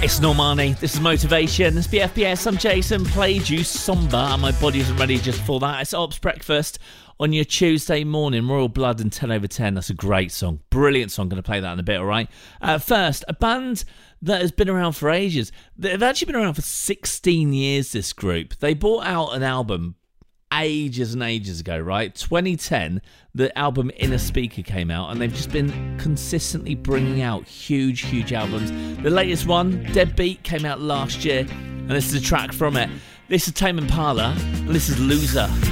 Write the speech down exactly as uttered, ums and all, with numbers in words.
It's Normani, this is Motivation, this is B F B S, I'm Jason, played you Somber, and my body isn't ready just for that. It's Ops Breakfast on your Tuesday morning, Royal Blood and ten over ten, that's a great song, brilliant song, going to play that in a bit, alright? Uh, first, a band that has been around for ages, they've actually been around for sixteen years, this group. They brought out an album ages and ages ago, right? twenty ten, the album Inner Speaker came out, and they've just been consistently bringing out huge, huge albums. The latest one, Deadbeat, came out last year, and this is a track from it. This is Tame Impala, and this is Loser.